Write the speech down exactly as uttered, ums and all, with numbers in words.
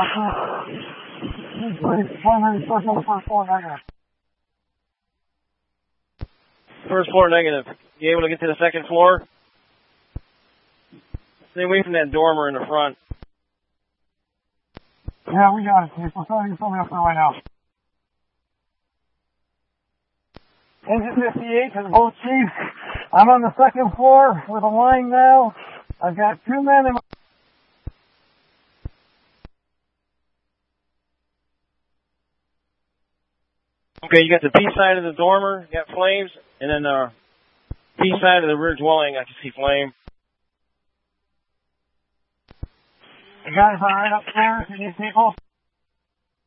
First floor negative. You able to get to the second floor? Stay away from that dormer in the front. Yeah, we got it, Chief. We're starting something up there right now. Engine fifty-eight to the boat, Chief. I'm on the second floor with a line now. I've got two men in my... Okay, you got the B side of the dormer, you got flames, and then the B side of the rear dwelling, I can see flame. You guys all right up there? These people?